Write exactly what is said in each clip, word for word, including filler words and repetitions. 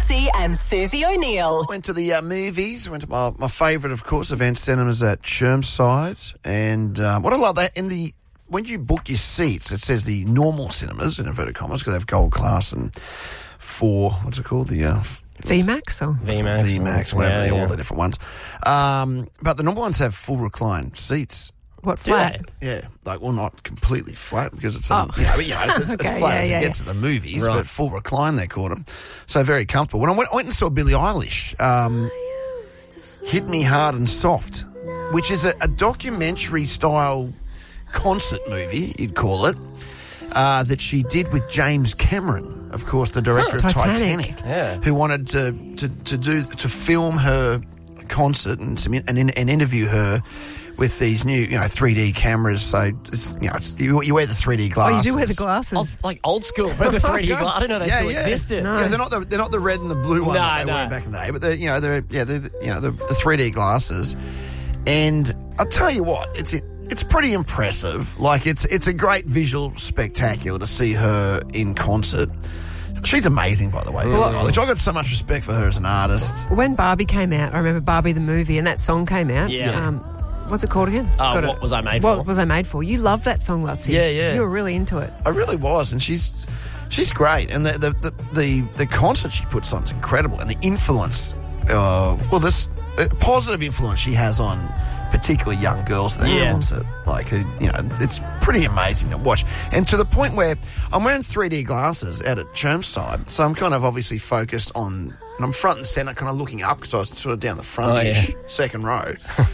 Lutzi and Susie O'Neill. Went to the uh, movies. Went to my, my favourite, of course, Event Cinemas at Chermside. And uh, what I love that in the when you book your seats, it says the normal cinemas in inverted commas because they have gold class and four. What's it called? The uh, V MAX or V MAX, V MAX, whatever. yeah, They're yeah. all the different ones. Um, but the normal ones have full recline seats. what Do flat? they? Yeah, like well, not completely flat because it's Oh. um, you know, you know, it's, it's Okay, as flat yeah, as yeah, it gets yeah. at the movies, Right. but full recline they called them, so very comfortable. When I went, I went and saw Billie Eilish, um, "Hit Me Hard and Soft," which is a, a documentary style concert movie, you'd call it, uh, that she did with James Cameron, of course, the director of Titanic. Titanic, Yeah. who wanted to, to, to do to film her concert and some, and, and interview her with these new, you know, three D cameras. So it's, you know, it's, you, you wear the three D Oh, you glasses. do wear the glasses. Old, like old school, but the three D glass. I didn't know they Yeah, still yeah. existed. No. Yeah, they're not the they're not the red and the blue one No, that they no. were back in the day, but they're you know they're yeah they're you know the, the three D glasses. And I'll tell you what, it's it's pretty impressive. Like it's it's a great visual spectacular to see her in concert. She's amazing, by the way. Billie Eilish. I got so much respect for her as an artist. When Barbie came out, I remember Barbie the movie, and that song came out. Yeah. Um, what's it called again? It's Oh, got a- What Was I Made What For? Was I Made For? You love that song, Lutzi. Yeah, yeah. You were really into it. I really was, and she's she's great. And the the the, the, the concert she puts on is incredible, and the influence, uh, well, this uh, positive influence she has on particularly young girls at that Yeah. concert. Like, who, you know, it's pretty amazing to watch. And to the point where I'm wearing three D glasses out at Chermside, so I'm kind of obviously focused on, and I'm front and centre, kind of looking up because I was sort of down the front-ish, Oh, second row.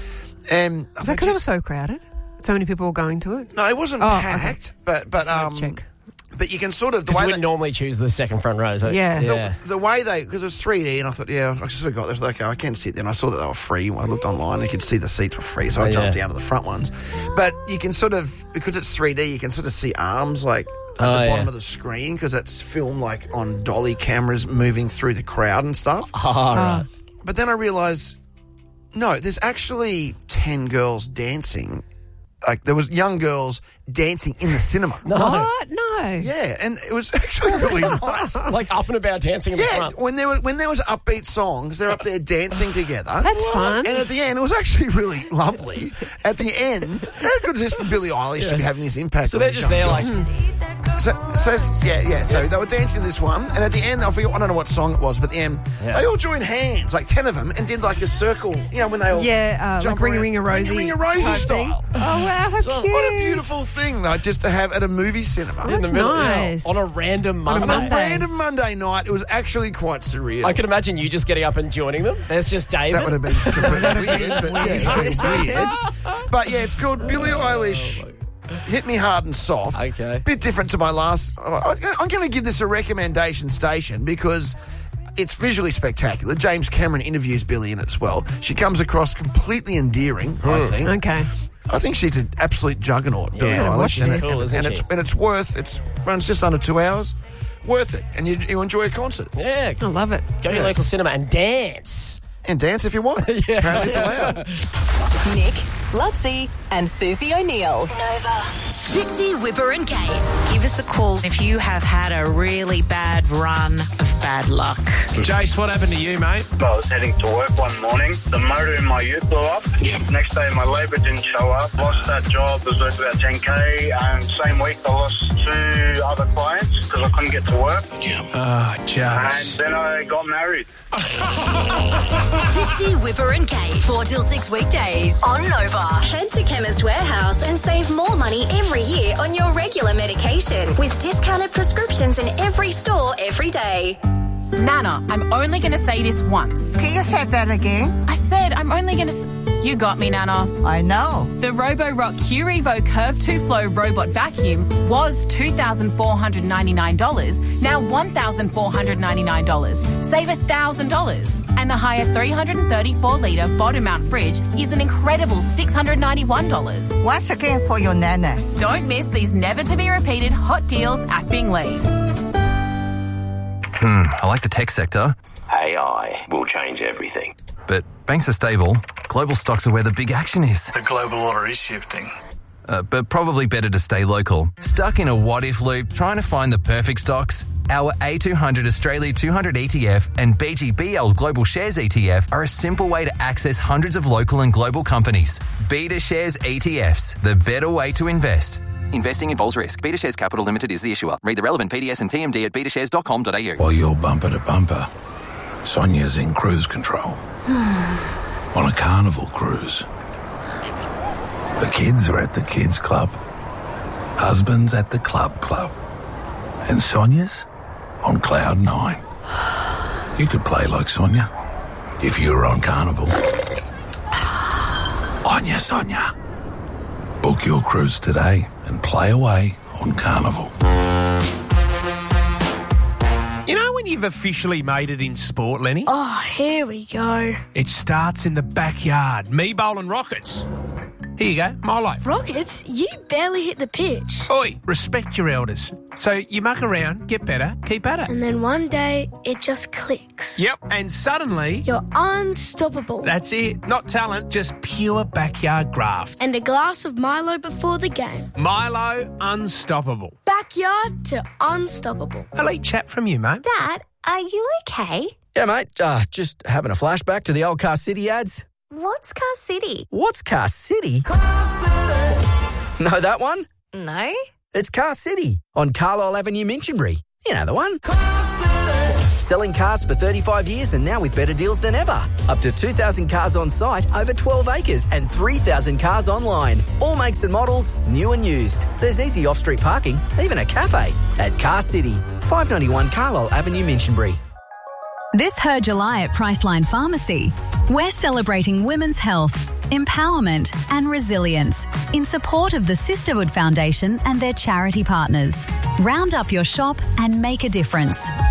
And I Is that think because it was so crowded? So many people were going to it? no, it wasn't Oh, packed, but but Just thought I'd um, check. but you can sort of the Because way we that, normally choose the second front row. So, Yeah. yeah. The, the way they, because it was three D, and I thought, yeah, I sort of got there. I was like, okay, I can sit there. And I saw that they were free. I looked online, and you could see the seats were free, so I Oh, jumped yeah. down to the front ones. But you can sort of, because it's three D, you can sort of see arms like at Oh, the bottom yeah. of the screen because it's filmed like on dolly cameras moving through the crowd and stuff. Oh, right. But then I realised, no, there's actually ten girls dancing. Like there was young girls dancing in the cinema. No. What? No. Yeah, and it was actually really nice. Like up and about dancing in the Yeah, front. when there was when there was upbeat songs, they're up there dancing together. That's fun. And at the end, it was actually really lovely. At the end, how good is this for Billie Eilish to be having this impact? So on they're these just young there girls? like, So, so yeah, yeah. So they were dancing this one, and at the end, I forget. I don't know what song it was, but at the end, Yeah. they all joined hands, like ten of them, and did like a circle. You know, when they all Yeah, uh, jump like Ring a around. Ring a Rosie Ring a Rosie type thing. style. Oh, wow, how So- cute. What a beautiful thing, though, just to have at a movie cinema. in the That's middle, nice. yeah, on a random On a Monday. On a Monday. random Monday night, it was actually quite surreal. I can imagine you just getting up and joining them. There's just David. That would have been completely weird, but yeah, it's very weird. But yeah, it's called Billie Eilish. Hit Me Hard and Soft. Okay. Bit different to my last. I'm going to give this a recommendation station because it's visually spectacular. James Cameron interviews Billie in it as well. She comes across completely endearing, I think. Okay. I think she's an absolute juggernaut, Billie Yeah, Eilish. watch and, this. it- Cool, isn't and she? it's and it's worth. It's runs just under two hours. Worth it, and you, you enjoy a concert Yeah. I love it. Go to your local cinema and dance. and dance if you want. Apparently, it's allowed. Nick, Lutzi and Susie O'Neill. Nova. Fitzy, Whipper and Kate. Give us a call if you have had a really bad run of bad luck. Jace, what happened to you, mate? I was heading to work one morning. The motor in my ute blew up. Yep. Next day, my labour didn't show up. Lost that job. It was worth about ten K. And same week, I lost two other clients because I couldn't get to work. Ah, And Jace. then I got married. Fitzy, Whipper and Kate. four till six weekdays on Nova. Head to Chemist Warehouse and save more money every year on your regular medication with discounted prescriptions in every store every day. Nana, I'm only going to say this once. Can you say that again? I said I'm only going to... S- you got me, Nana. I know. The Roborock Q Evo Curve two Flow Robot Vacuum was two thousand four hundred ninety-nine dollars, now one thousand four hundred ninety-nine dollars. Save one thousand dollars. And the higher three hundred thirty-four litre bottom mount fridge is an incredible six hundred ninety-one dollars. Once again for your Nana. Don't miss these never-to-be-repeated hot deals at Bingley. Hmm, I like the tech sector, A I will change everything. but banks are stable. Global stocks are where the big action is. The global order is shifting. uh, but probably better to stay local. Stuck in a what-if loop trying to find the perfect stocks? Our A two hundred Australia two hundred E T F and B G B L Global Shares E T F are a simple way to access hundreds of local and global companies. Beta Shares E T Fs, the better way to invest. Investing involves risk. Beta Shares Capital Limited is the issuer. Read the relevant P D S and T M D at beta shares dot com dot a u. While you're bumper to bumper, Sonia's in cruise control. On a Carnival cruise. The kids are at the kids club. Husband's at the club club. And Sonia's on cloud nine. You could play like Sonia if you were on Carnival. On ya, Sonia. Book your cruise today and play away on Carnival. You know when you've officially made it in sport, Lenny? Oh, here we go. It starts in the backyard. Me bowling rockets. Here you go, my life. Rockets? You barely hit the pitch. Oi, respect your elders. So you muck around, get better, keep at it. And then one day, it just clicks. Yep, and suddenly... You're unstoppable. That's it. Not talent, just pure backyard graft. And a glass of Milo before the game. Milo, unstoppable. Backyard to unstoppable. Elite chat from you, mate. Dad, are you okay? Yeah, mate. Uh, just having a flashback to the old Car City ads. What's Car City? What's Car City? Car City. Know that one? No. It's Car City on Carlisle Avenue, Minchinbury. You know the one. Car City. Selling cars for thirty-five years and now with better deals than ever. Up to two thousand cars on site, over twelve acres and three thousand cars online. All makes and models, new and used. There's easy off-street parking, even a cafe. At Car City, five ninety-one Carlisle Avenue, Minchinbury. This Her July at Priceline Pharmacy. We're celebrating women's health, empowerment and resilience in support of the Sisterhood Foundation and their charity partners. Round up your shop and make a difference.